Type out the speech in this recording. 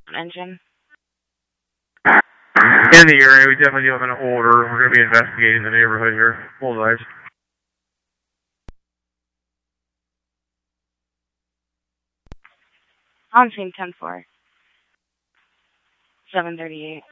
Engine. In the area, we definitely do have an order. We're going to be investigating the neighborhood here. Full lives. On scene 10-4. 738.